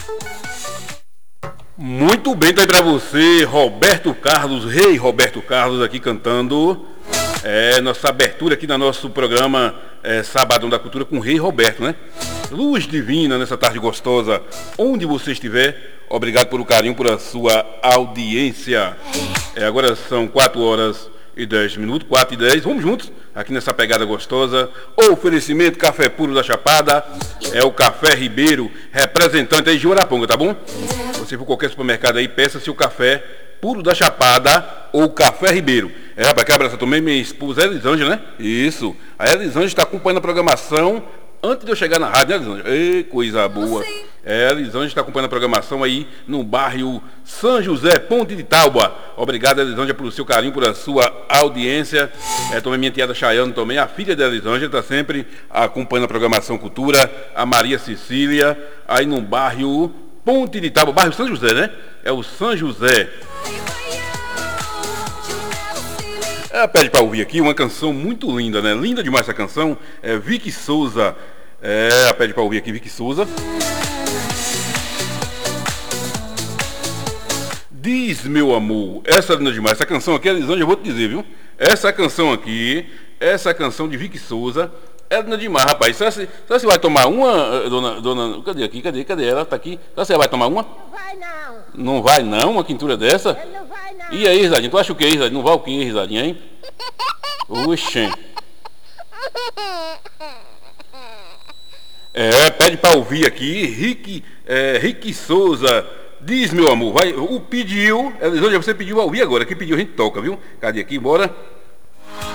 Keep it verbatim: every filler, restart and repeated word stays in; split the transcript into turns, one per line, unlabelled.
Muito bem, tá aí pra você, Roberto Carlos, Rei Roberto Carlos aqui cantando é, nossa abertura aqui no nosso programa é, Sabadão da Cultura com o Rei Roberto, né? Luz divina nessa tarde gostosa, onde você estiver, obrigado pelo carinho, por a sua audiência. É, agora são quatro horas e dez minutos, quatro e dez, vamos juntos aqui nessa pegada gostosa. Oferecimento Café Puro da Chapada, é o Café Ribeiro, representante aí de Uaraponga, tá bom? Você for qualquer supermercado aí, peça seu café puro da Chapada ou Café Ribeiro. É, rapaz, que abraço também, minha esposa Elisângela, né? Isso. A Elisângela está acompanhando a programação antes de eu chegar na rádio, né, Elisângela? Ei, coisa boa. É, a Elisângela está acompanhando a programação aí no bairro São José, Ponte de Tauba. Obrigado, Elisângela, pelo seu carinho, por a sua audiência. É, também minha tiada Chayane, também, a filha da Elisângela, está sempre acompanhando a programação Cultura. A Maria Cecília, aí no bairro Ponte de Tauba, bairro São José, né? É o São José. Ela pede para ouvir aqui uma canção muito linda, né? Linda demais essa canção. É Vicky Souza. É, ela pede para ouvir aqui Vicky Souza. Diz, meu amor, essa é linda demais. Essa canção aqui, Elisângela, eu vou te dizer, viu? Essa canção aqui, essa canção de Vicky Souza, é linda demais, rapaz. Será que você vai tomar uma, dona, dona... Cadê aqui? Cadê? Cadê ela? Tá aqui. Será que você vai tomar uma?
Não vai não.
Não vai não, uma quintura dessa?
Ele não vai não.
E aí, Risadinha? Tu acha o que, Risadinha? Não vai o que, Risadinha, hein? Oxê. É, pede pra ouvir aqui, Rick, é, Rick Souza. Diz, meu amor, vai, o pediu, Elisângela, você pediu a ouvir agora, quem pediu a gente toca, viu? Cadê aqui, bora?